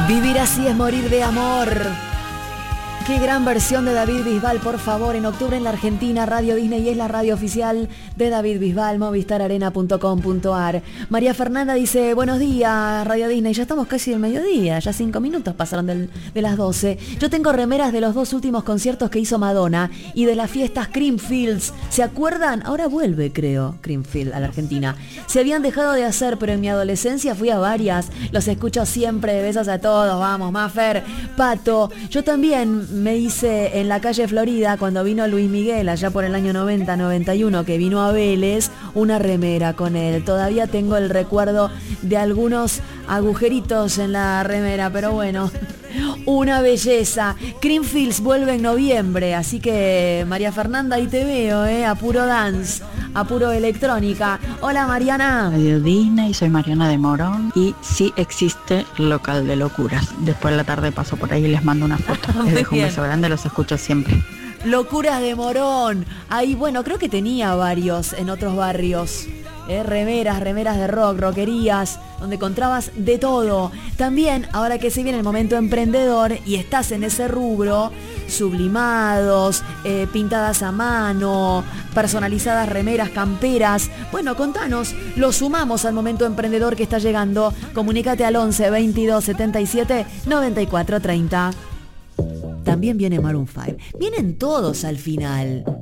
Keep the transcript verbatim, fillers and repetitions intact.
Vivir así es morir de amor. Qué gran versión de David Bisbal, por favor. En octubre en la Argentina, Radio Disney es la radio oficial de David Bisbal, movistar arena punto com punto ar. María Fernanda dice, buenos días, Radio Disney. Ya estamos casi del mediodía, ya cinco minutos pasaron del, de las doce. Yo tengo remeras de los dos últimos conciertos que hizo Madonna y de las fiestas Creamfields. ¿Se acuerdan? Ahora vuelve, creo, Creamfield a la Argentina. Se habían dejado de hacer, pero en mi adolescencia fui a varias. Los escucho siempre. Besos a todos. Vamos, Mafer. Pato. Yo también me hice en la calle Florida cuando vino Luis Miguel allá por el año noventa, noventa y uno, que vino a Vélez, una remera con él. Todavía tengo el recuerdo de algunos agujeritos en la remera, pero bueno, una belleza. Creamfields vuelve en noviembre, así que María Fernanda, ahí te veo, eh, a puro dance, a puro electrónica. Hola Mariana. Radio Disney, soy Mariana de Morón y sí existe local de locuras. Después de la tarde paso por ahí y les mando una foto. Les dejo un beso grande, los escucho siempre. Locuras de Morón. Ahí, bueno, creo que tenía varios en otros barrios. Eh, remeras, remeras de rock, rockerías, donde encontrabas de todo. También, ahora que se viene el momento emprendedor y estás en ese rubro, sublimados, eh, pintadas a mano, personalizadas remeras, camperas. Bueno, contanos, lo sumamos al momento emprendedor que está llegando. Comunícate al once, veintidós, setenta y siete, noventa y cuatro, treinta. También viene Maroon cinco. Vienen todos al final.